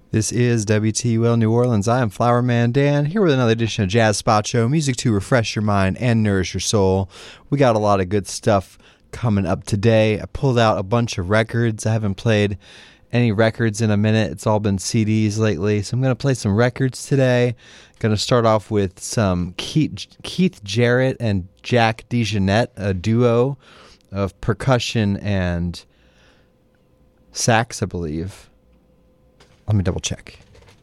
This is WTUL New Orleans. I am Flower Man Dan, here with another edition of Jazz Spot Show, music to refresh your mind and nourish your soul. We got a lot of good stuff coming up today. I pulled out a bunch of records. I haven't played any records in a minute. It's all been CDs lately, so I'm going to play some records today. Going to start off with some Keith Jarrett and Jack DeJohnette, a duo of percussion and sax, I believe. Let me double check.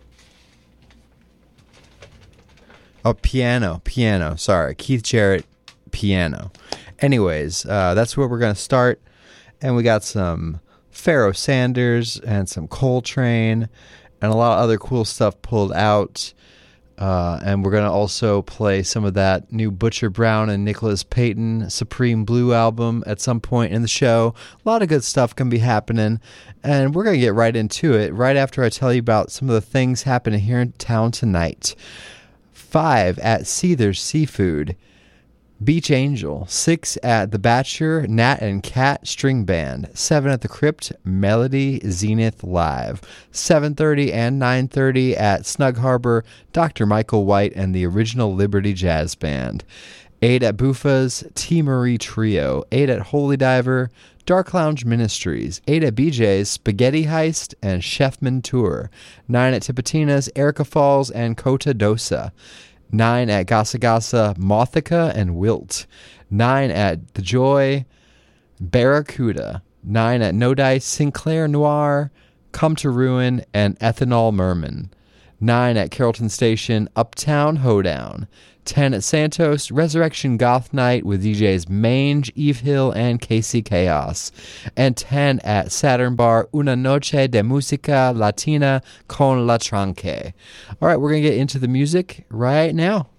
Oh, piano. Sorry, Keith Jarrett, piano. Anyways, that's where we're going to start. And we got some Pharoah Sanders and some Coltrane and a lot of other cool stuff pulled out. And we're going to also play some of that new Butcher Brown and Nicholas Payton Supreme Blue album at some point in the show. A lot of good stuff can be happening, and we're going to get right into it right after I tell you about some of the things happening here in town tonight. 5 at Seether's Seafood, Beach Angel. 6 at The Bachelor, Nat and Cat String Band. 7 at The Crypt, Melody Zenith Live. 7:30 and 9:30 at Snug Harbor, Dr. Michael White and the Original Liberty Jazz Band. 8 at Bufa's, T. Marie Trio. 8 at Holy Diver, Dark Lounge Ministries. 8 at BJ's, Spaghetti Heist and Chefman Tour. 9 at Tipitina's, Erica Falls and Cota Dosa. 9 at Gasa Gasa, Mothica and Wilt. 9 at The Joy, Barracuda. 9 at No Dice, Sinclair Noir, Come to Ruin, and Ethanol Merman. 9 at Carrollton Station, Uptown Hoedown. 10 at Santos, Resurrection Goth Night with DJs Mange, Eve Hill, and Casey Chaos. And 10 at Saturn Bar, Una Noche de Música Latina con La Tranque. All right, we're going to get into the music right now.